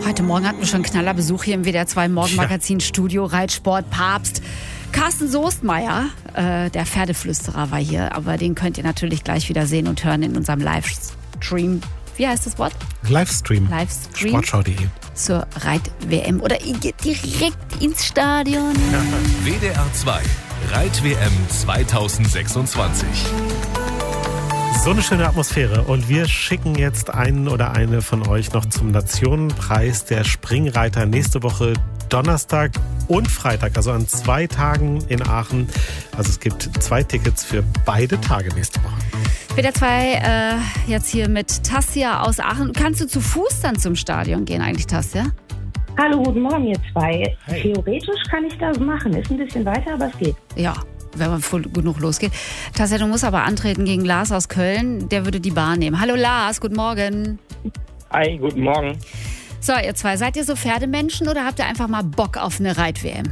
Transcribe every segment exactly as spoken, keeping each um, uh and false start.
Heute Morgen hatten wir schon Knallerbesuch hier im W D R zwei Morgenmagazin Studio, Reitsport, Papst. Carsten Soestmeier, äh, der Pferdeflüsterer, war hier. Aber den könnt ihr natürlich gleich wieder sehen und hören in unserem Livestream. Wie heißt das Wort? Livestream. Livestream. Sportschau punkt de. Zur Reit-W M. Oder ihr geht direkt ins Stadion. W D R zwei Reit-W M zweitausendsechsundzwanzig. So eine schöne Atmosphäre. Und wir schicken jetzt einen oder eine von euch noch zum Nationenpreis der Springreiter nächste Woche Donnerstag und Freitag, also an zwei Tagen in Aachen. Also es gibt zwei Tickets für beide Tage nächste Woche. W D R zwei äh, jetzt hier mit Tassia aus Aachen. Kannst du zu Fuß dann zum Stadion gehen eigentlich, Tassia? Hallo, guten Morgen ihr zwei. Hey. Theoretisch kann ich das machen. Ist ein bisschen weiter, aber es geht. Ja, wenn man früh genug losgeht. Tassia, du musst aber antreten gegen Lars aus Köln. Der würde die Bahn nehmen. Hallo Lars, guten Morgen. Hi, guten Morgen. So, ihr zwei, seid ihr so Pferdemenschen oder habt ihr einfach mal Bock auf eine Reit-W M?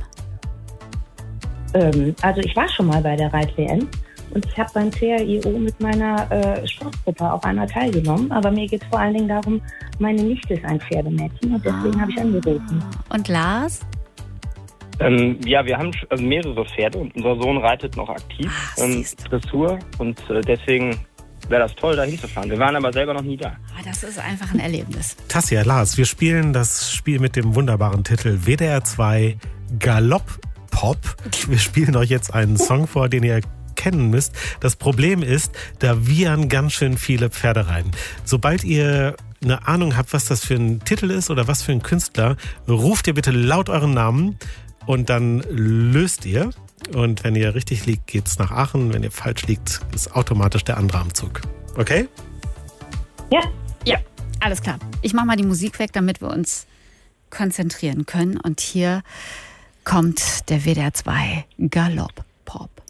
Ähm, also ich war schon mal bei der Reit-W M und ich habe beim C R I O mit meiner äh, Sportgruppe auch einmal teilgenommen. Aber mir geht es vor allen Dingen darum, meine Nichte ist ein Pferdemädchen und deswegen habe ich angerufen. Und Lars? Ähm, ja, wir haben sch- also mehrere Pferde und unser Sohn reitet noch aktiv, Ach, ähm, siehst du. Dressur, und äh, deswegen wäre das toll, da hinzufahren. Wir waren aber selber noch nie da. Ah, das ist einfach ein Erlebnis. Tassia, Lars, wir spielen das Spiel mit dem wunderbaren Titel W D R zwei Galopp Pop. Wir spielen euch jetzt einen Song vor, den ihr kennen müsst. Das Problem ist, da wiehern ganz schön viele Pferde rein. Sobald ihr eine Ahnung habt, was das für ein Titel ist oder was für ein Künstler, ruft ihr bitte laut euren Namen und dann löst ihr. Und wenn ihr richtig liegt, geht's nach Aachen. Wenn ihr falsch liegt, ist automatisch der andere am Zug. Okay? Ja, Ja, alles klar. Ich mache mal die Musik weg, damit wir uns konzentrieren können. Und hier kommt der W D R zwei Galopp Pop.